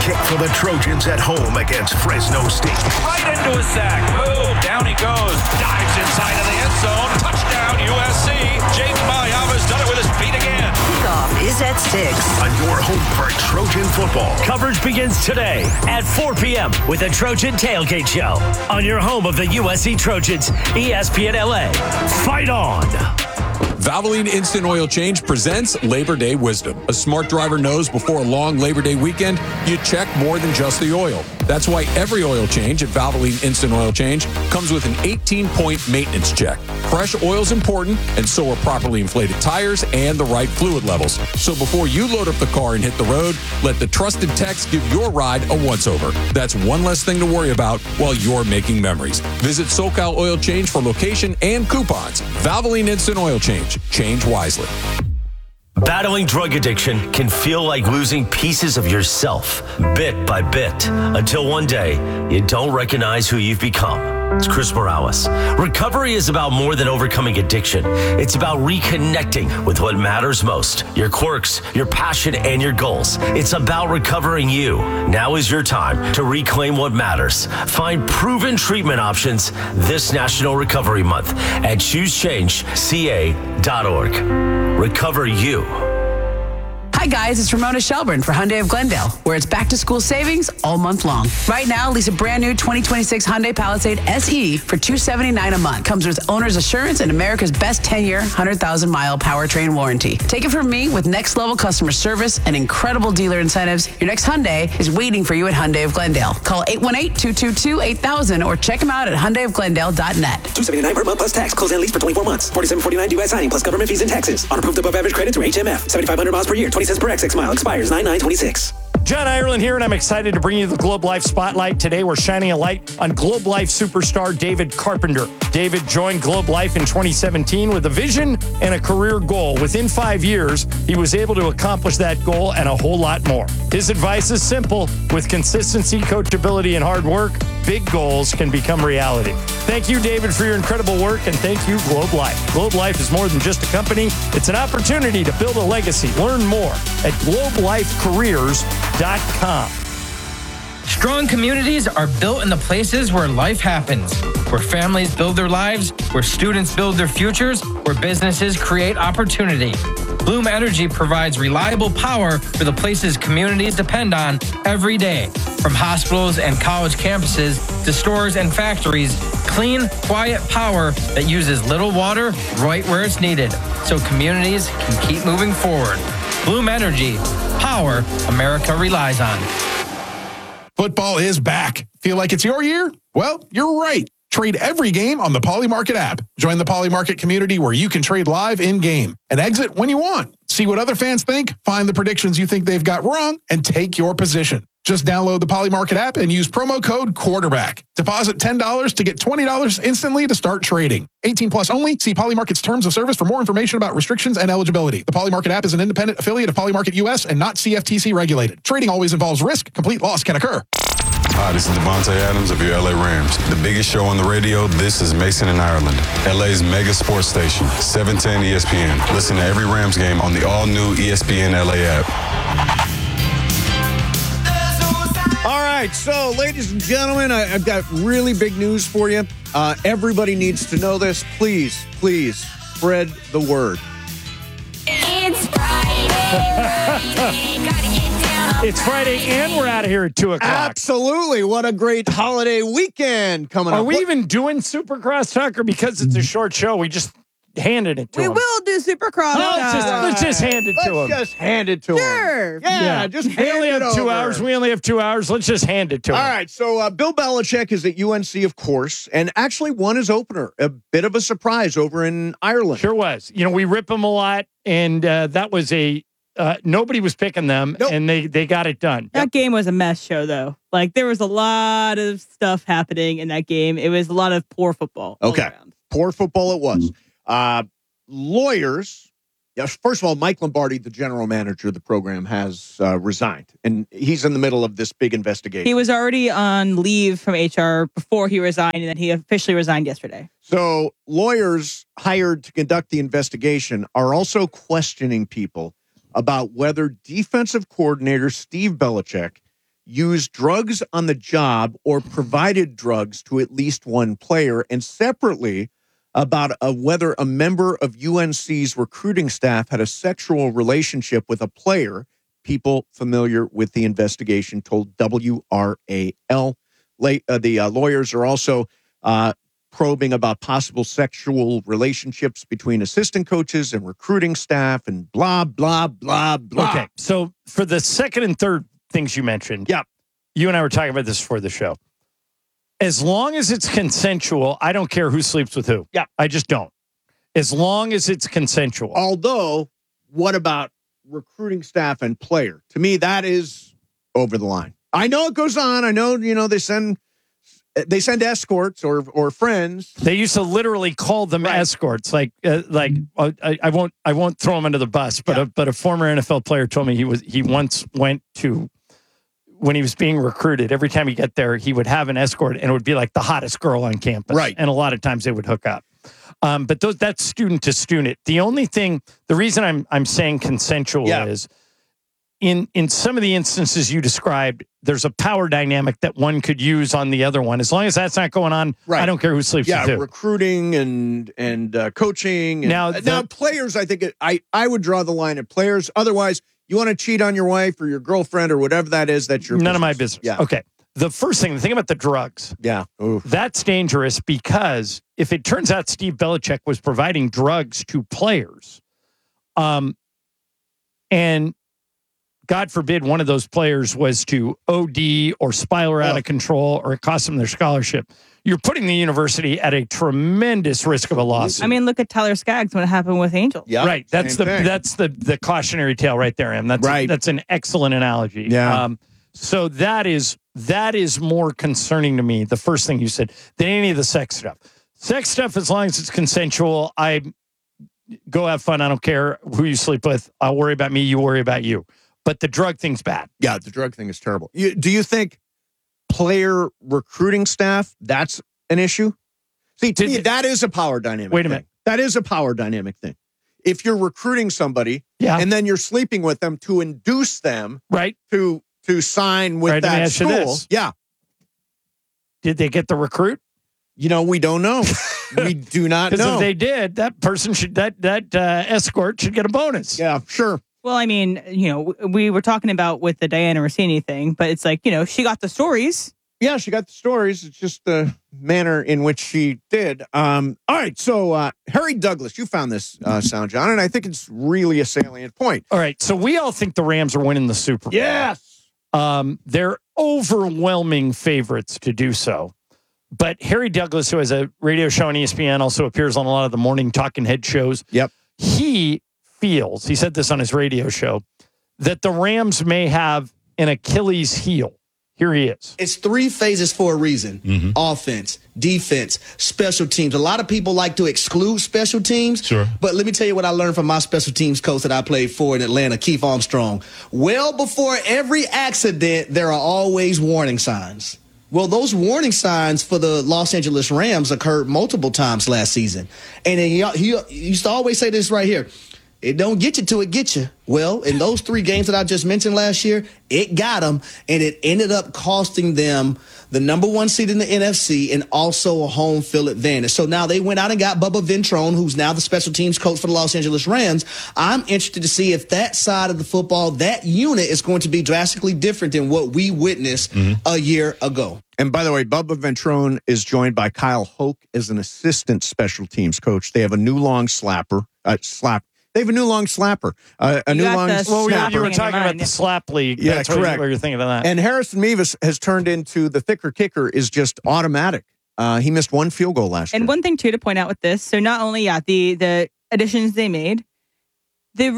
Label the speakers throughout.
Speaker 1: kick for the Trojans at home against Fresno State.
Speaker 2: Right into a sack. Boom. Down he goes. Dives inside of the end zone. Touchdown USC. Jaden Mayava's done it with his feet again.
Speaker 3: Kickoff is at 6.
Speaker 1: On your home for Trojan football.
Speaker 4: Coverage begins today at 4 p.m. with the Trojan Tailgate Show on your home of the USC Trojans, ESPN LA. Fight on!
Speaker 5: Valvoline Instant Oil Change presents Labor Day Wisdom. A smart driver knows before a long Labor Day weekend, you check more than just the oil. That's why every oil change at Valvoline Instant Oil Change comes with an 18-point maintenance check. Fresh oil is important, and so are properly inflated tires and the right fluid levels. So before you load up the car and hit the road, let the trusted techs give your ride a once-over. That's one less thing to worry about while you're making memories. Visit SoCal Oil Change for location and coupons. Valvoline Instant Oil Change. Change wisely.
Speaker 4: Battling drug addiction can feel like losing pieces of yourself, bit by bit, until one day you don't recognize who you've become. It's Chris Morales. Recovery is about more than overcoming addiction. It's about reconnecting with what matters most, your quirks, your passion, and your goals. It's about recovering you. Now is your time to reclaim what matters. Find proven treatment options this National Recovery Month at ChooseChangeCA.org. Recover you.
Speaker 6: Hi guys, it's Ramona Shelburne for Hyundai of Glendale, where it's back to school savings all month long. Right now, lease a brand new 2026 Hyundai Palisade SE for $279 a month. Comes with owner's assurance and America's best 10-year, 100,000-mile powertrain warranty. Take it from me with next-level customer service and incredible dealer incentives. Your next Hyundai is waiting for you at Hyundai of Glendale. Call 818-222-8000 or check them out at HyundaiofGlendale.net.
Speaker 7: $279 per month plus tax. Close and lease for 24 months. $47.49 due at signing plus government fees and taxes. On approved above average credit through HMF. 7,500 miles per year. 20 cents per X6 mile. Expires 9/9/26.
Speaker 8: John Ireland here, and I'm excited to bring you the Globe Life Spotlight. Today, we're shining a light on Globe Life superstar David Carpenter. David joined Globe Life in 2017 with a vision and a career goal. Within 5 years, he was able to accomplish that goal and a whole lot more. His advice is simple. With consistency, coachability, and hard work, big goals can become reality. Thank you, David, for your incredible work, and thank you, Globe Life. Globe Life is more than just a company. It's an opportunity to build a legacy. Learn more at globelifecareers.com.
Speaker 9: Strong communities are built in the places where life happens, where families build their lives, where students build their futures, where businesses create opportunity. Bloom Energy provides reliable power for the places communities depend on every day. From hospitals and college campuses to stores and factories, clean, quiet power that uses little water right where it's needed, so communities can keep moving forward. Bloom Energy, power America relies on.
Speaker 10: Football is back. Feel like it's your year? Well, you're right. Trade every game on the Polymarket app. Join the Polymarket community where you can trade live in-game and exit when you want. See what other fans think, find the predictions you think they've got wrong, and take your position. Just download the Polymarket app and use promo code QUARTERBACK. Deposit $10 to get $20 instantly to start trading. 18 plus only. See Polymarket's terms of service for more information about restrictions and eligibility. The Polymarket app is an independent affiliate of Polymarket US and not CFTC regulated. Trading always involves risk. Complete loss can occur.
Speaker 11: Hi, this is Devontae Adams of your LA Rams. The biggest show on the radio, this is Mason in Ireland. LA's mega sports station, 710 ESPN. Listen to every Rams game on the all-new ESPN LA app.
Speaker 12: All right, so ladies and gentlemen, I've got really big news for you. Everybody needs to know this. Please, please spread the word.
Speaker 13: It's Friday.
Speaker 8: It's Friday, and we're out of here at 2 o'clock.
Speaker 12: Absolutely. What a great holiday weekend coming up.
Speaker 8: Are we even doing Supercross talk, or because it's a short show, we just handed it to him?
Speaker 14: We will do Supercross.
Speaker 8: Let's just hand it to him.
Speaker 12: Let's just hand it to him.
Speaker 14: Sure.
Speaker 12: Yeah, just hand it over.
Speaker 8: We only have 2 hours. We only have 2 hours. Let's just hand it to him.
Speaker 12: All right, so Bill Belichick is at UNC, of course, and actually won his opener. A bit of a surprise over in Ireland.
Speaker 8: Sure was. You know, we rip him a lot, and that was nobody was picking them, and they got it done.
Speaker 14: That game was a mess show, though. Like, there was a lot of stuff happening in that game. It was a lot of poor football.
Speaker 12: Okay, poor football it was. Lawyers, first of all, Mike Lombardi, the general manager of the program, has resigned, and he's in the middle of this big investigation.
Speaker 14: He was already on leave from HR before he resigned, and then he officially resigned yesterday.
Speaker 12: So lawyers hired to conduct the investigation are also questioning people about whether defensive coordinator Steve Belichick used drugs on the job or provided drugs to at least one player, and separately about whether a member of UNC's recruiting staff had a sexual relationship with a player. People familiar with the investigation told WRAL. The lawyers are also probing about possible sexual relationships between assistant coaches and recruiting staff and blah, blah, blah, blah.
Speaker 8: Okay, so for the second and third things you mentioned, you and I were talking about this before the show. As long as it's consensual, I don't care who sleeps with who.
Speaker 12: Yeah.
Speaker 8: I just don't. As long as it's consensual.
Speaker 12: Although, what about recruiting staff and player? To me, that is over the line. I know it goes on. I know, they send escorts or friends.
Speaker 8: They used to literally call them escorts. I won't throw him under the bus, but a former NFL player told me he once went to, when he was being recruited, every time he get there, he would have an escort, and it would be like the hottest girl on campus.
Speaker 12: Right.
Speaker 8: And a lot of times they would hook up. But that's student to student. The reason I'm saying consensual is in some of the instances you described, there's a power dynamic that one could use on the other one. As long as that's not going on, I don't care who sleeps with who.
Speaker 12: Recruiting and coaching. And, now players, I think I would draw the line at players. Otherwise, you want to cheat on your wife or your girlfriend or whatever that is, that's your
Speaker 8: None of my business.
Speaker 12: Yeah.
Speaker 8: Okay. The thing about the drugs.
Speaker 12: Yeah. Oof.
Speaker 8: That's dangerous because if it turns out Steve Belichick was providing drugs to players, and God forbid one of those players was to OD or spiral out of control or it cost them their scholarship, you're putting the university at a tremendous risk of a lawsuit.
Speaker 14: I mean, look at Tyler Skaggs when it happened with Angels.
Speaker 12: Yeah,
Speaker 8: right. That's the cautionary tale right there, Em. That's an excellent analogy.
Speaker 12: Yeah.
Speaker 8: So that is more concerning to me, the first thing you said, than any of the sex stuff. Sex stuff, as long as it's consensual, I go have fun. I don't care who you sleep with. I'll worry about me. You worry about you. But the drug thing's bad.
Speaker 12: Yeah, the drug thing is terrible. Do you think player recruiting staff, that's an issue? See, to me, that is a power dynamic.
Speaker 8: Wait a minute.
Speaker 12: That is a power dynamic thing. If you're recruiting somebody and then you're sleeping with them to induce them to sign with that school. Yeah.
Speaker 8: Did they get the recruit?
Speaker 12: We don't know. We do not know.
Speaker 8: Because if they did, that person that escort should get a bonus.
Speaker 12: Yeah, sure.
Speaker 14: Well, I mean, we were talking about with the Diana Rossini thing, but it's like, she got the stories.
Speaker 12: Yeah, she got the stories. It's just the manner in which she did. All right, so Harry Douglas, you found this sound, John, and I think it's really a salient point.
Speaker 8: All right, so we all think the Rams are winning the Super Bowl.
Speaker 12: Yes.
Speaker 8: They're overwhelming favorites to do so. But Harry Douglas, who has a radio show on ESPN, also appears on a lot of the morning talking head shows.
Speaker 12: Yep.
Speaker 8: He said this on his radio show, that the Rams may have an Achilles heel. Here he is.
Speaker 15: It's three phases for a reason. Mm-hmm. Offense, defense, special teams. A lot of people like to exclude special teams.
Speaker 16: Sure.
Speaker 15: But let me tell you what I learned from my special teams coach that I played for in Atlanta, Keith Armstrong. Well before every accident, there are always warning signs. Well, those warning signs for the Los Angeles Rams occurred multiple times last season. And he used to always say this right here. It don't get you till it gets you. Well, in those three games that I just mentioned last year, it got them, and it ended up costing them the number one seed in the NFC and also a home field advantage. So now they went out and got Bubba Ventrone, who's now the special teams coach for the Los Angeles Rams. I'm interested to see if that side of the football, that unit, is going to be drastically different than what we witnessed a year ago.
Speaker 12: And by the way, Bubba Ventrone is joined by Kyle Hoke as an assistant special teams coach. They have a new long slapper. They have a new long slapper. A new long snapper.
Speaker 8: You were talking about the slap league.
Speaker 12: Yeah,
Speaker 8: That's
Speaker 12: correct.
Speaker 8: what you're thinking of that.
Speaker 12: And Harrison Mevis has turned into the thicker kicker is just automatic. He missed one field goal last year.
Speaker 14: And one thing, too, to point out with this, so not only, the additions they made, the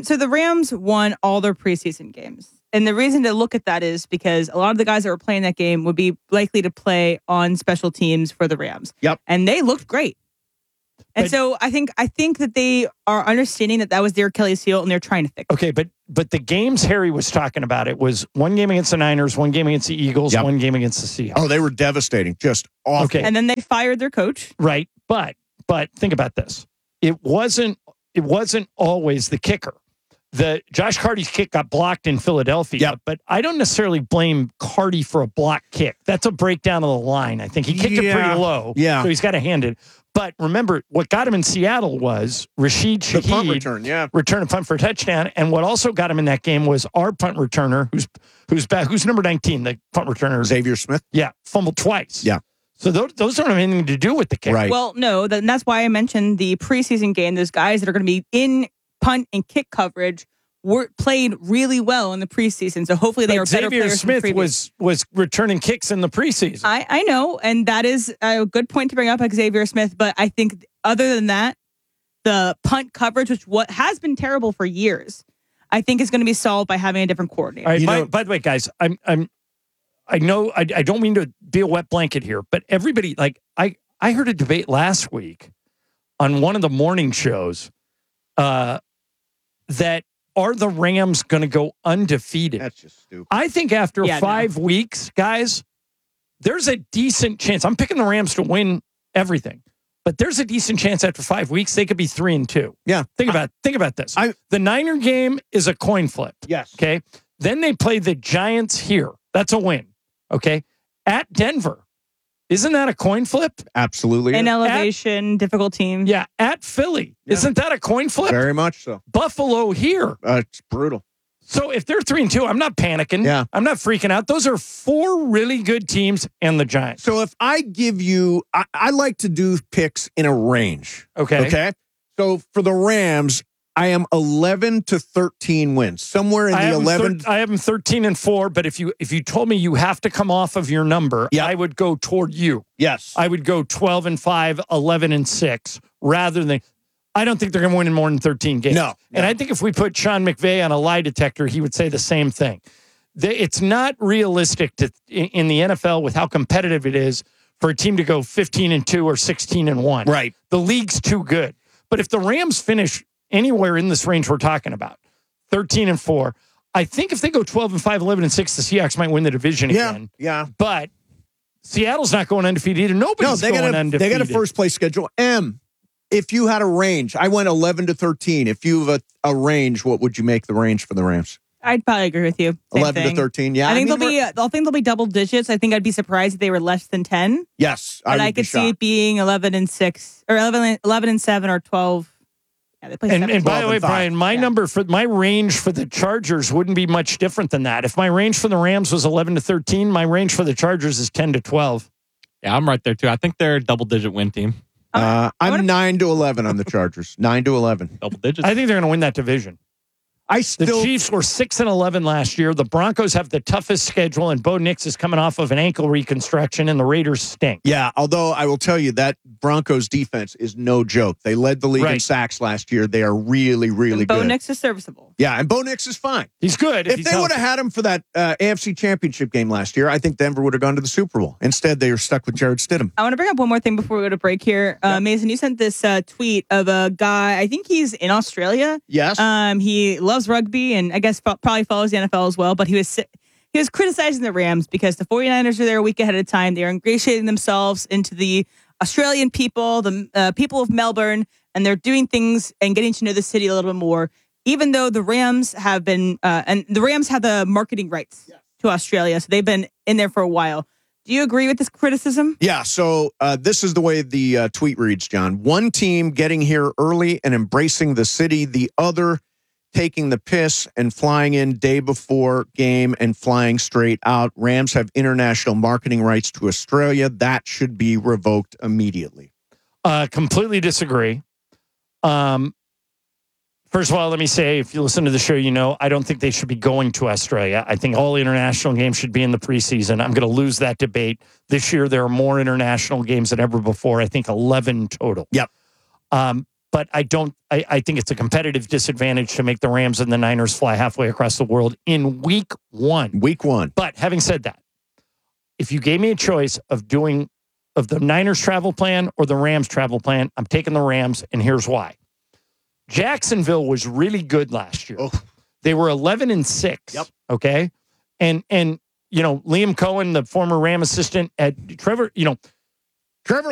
Speaker 14: Rams won all their preseason games. And the reason to look at that is because a lot of the guys that were playing that game would be likely to play on special teams for the Rams.
Speaker 12: Yep.
Speaker 14: And they looked great. And so I think that they are understanding that was their Achilles heel, and they're trying to fix it.
Speaker 8: Okay, but the games Harry was talking about, it was one game against the Niners, one game against the Eagles, one game against the Seahawks.
Speaker 12: Oh, they were devastating, just awful.
Speaker 8: Okay.
Speaker 14: And then they fired their coach.
Speaker 8: Right, but think about this. It wasn't always the kicker. the Josh Carty's kick got blocked in Philadelphia, but I don't necessarily blame Carty for a block kick. That's a breakdown of the line. I think he kicked it pretty low, so he's got to hand it. But remember, what got him in Seattle was Rashid Shaheed,
Speaker 12: the punt return,
Speaker 8: return a punt for a touchdown. And what also got him in that game was our punt returner, who's number 19, the punt returner,
Speaker 12: Xavier Smith.
Speaker 8: Yeah, fumbled twice.
Speaker 12: Yeah.
Speaker 8: So those don't have anything to do with the kick.
Speaker 12: Right.
Speaker 14: Well, no, and that's why I mentioned the preseason game. Those guys that are going to be in punt and kick coverage played really well in the preseason. So hopefully they are better players.
Speaker 8: Xavier Smith was returning kicks in the preseason.
Speaker 14: I know, and that is a good point to bring up, Xavier Smith. But I think other than that, the punt coverage, which has been terrible for years, I think is going to be solved by having a different coordinator.
Speaker 8: All right, by the way, guys, I know I don't mean to be a wet blanket here, but everybody, like I heard a debate last week on one of the morning shows that are the Rams going to go undefeated?
Speaker 12: That's just stupid.
Speaker 8: I think after 5 weeks, guys, there's a decent chance. I'm picking the Rams to win everything, but there's a decent chance after 5 weeks they could be 3-2.
Speaker 12: Yeah.
Speaker 8: Think about this. The Niner game is a coin flip.
Speaker 12: Yes.
Speaker 8: Okay. Then they play the Giants here. That's a win. Okay. At Denver. Isn't that a coin flip?
Speaker 12: Absolutely.
Speaker 14: In elevation, difficult team.
Speaker 8: Yeah. At Philly. Yeah. Isn't that a coin flip?
Speaker 12: Very much so.
Speaker 8: Buffalo here.
Speaker 12: It's brutal.
Speaker 8: So if they're 3-2, I'm not panicking.
Speaker 12: Yeah.
Speaker 8: I'm not freaking out. Those are 4 really good teams and the Giants.
Speaker 12: So if I give you, I like to do picks in a range. Okay. So for the Rams, I am 11-13 wins, somewhere in the 11.
Speaker 8: I have them 13-4. But if you told me you have to come off of your number, I would go toward you.
Speaker 12: Yes,
Speaker 8: I would go 12-5, 11-6, rather than. I don't think they're going to win in more than 13 games.
Speaker 12: No.
Speaker 8: And I think if we put Sean McVay on a lie detector, he would say the same thing. It's not realistic in the NFL with how competitive it is for a team to go 15-2 or 16-1.
Speaker 12: Right.
Speaker 8: The league's too good. But if the Rams finish anywhere in this range we're talking about, 13-4, I think if they go 12-5, 11-6, the Seahawks might win the division again.
Speaker 12: Yeah.
Speaker 8: But Seattle's not going undefeated either. Nobody's going undefeated.
Speaker 12: They got a first place schedule. If you had a range, I went 11-13. If you have a range, what would you make the range for the Rams?
Speaker 14: I'd probably agree with you.
Speaker 12: 11-13. Yeah,
Speaker 14: I think they'll be double digits. I think I'd be surprised if they were less than 10.
Speaker 12: Yes,
Speaker 14: but I could see it being 11-6 or 11-7 or 12. Yeah, they play
Speaker 8: and by the way, Brian, my range for the Chargers wouldn't be much different than that. If my range for the Rams was 11-13, my range for the Chargers is 10-12.
Speaker 16: Yeah, I'm right there too. I think they're a double-digit win team.
Speaker 12: I'm 9-11 on the Chargers. 9-11,
Speaker 16: double digits.
Speaker 8: I think they're going to win that division. The Chiefs were 6-11 last year. The Broncos have the toughest schedule, and Bo Nix is coming off of an ankle reconstruction, and the Raiders stink.
Speaker 12: Yeah, although I will tell you that Broncos defense is no joke. They led the league in sacks last year. They are really, really good.
Speaker 14: Bo Nix is serviceable.
Speaker 12: Yeah, and Bo Nix is fine.
Speaker 8: He's good.
Speaker 12: If they would have had him for that AFC Championship game last year, I think Denver would have gone to the Super Bowl. Instead, they were stuck with Jared Stidham.
Speaker 14: I want to bring up one more thing before we go to break here. Mason, you sent this tweet of a guy, I think he's in Australia.
Speaker 12: Yes.
Speaker 14: He loves rugby and I guess probably follows the NFL as well, but he was criticizing the Rams because the 49ers are there a week ahead of time. They're ingratiating themselves into the Australian people, the people of Melbourne, and they're doing things and getting to know the city a little bit more, even though the Rams have been, and the Rams have the marketing rights to Australia, so they've been in there for a while. Do you agree with this criticism?
Speaker 12: Yeah, so this is the way the tweet reads, John. One team getting here early and embracing the city, the other taking the piss and flying in day before game and flying straight out. Rams have international marketing rights to Australia. That should be revoked immediately.
Speaker 8: Completely disagree. First of all, let me say, if you listen to the show, you know, I don't think they should be going to Australia. I think all international games should be in the preseason. I'm going to lose that debate. This year, there are more international games than ever before. I think 11 total.
Speaker 12: Yep.
Speaker 8: But I think it's a competitive disadvantage to make the Rams and the Niners fly halfway across the world in week one.
Speaker 12: Week one.
Speaker 8: But having said that, if you gave me a choice of the Niners travel plan or the Rams travel plan, I'm taking the Rams, and here's why. Jacksonville was really good last year.
Speaker 12: Oh.
Speaker 8: They were 11-6.
Speaker 12: Yep.
Speaker 8: Okay. And you know, Liam Cohen, the former Ram assistant at Trevor